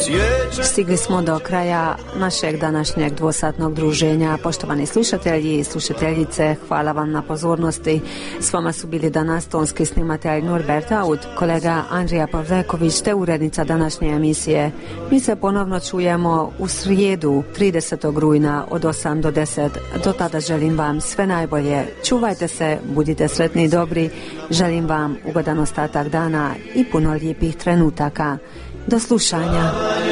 Stigli smo do kraja našeg današnjeg dvosatnog druženja. Poštovani slušatelji i slušateljice, hvala vam na pozornosti. S vama su bili danas tonski snimatelj Norbert Aud, kolega Andrija Pavleković te urednica današnje emisije. Mi se ponovno čujemo u srijedu 30. rujna od 8 do 10. Do tada želim vam sve najbolje. Čuvajte se, budite sretni i dobri. Želim vam ugodan ostatak dana i puno lijepih trenutaka. Do slušanja.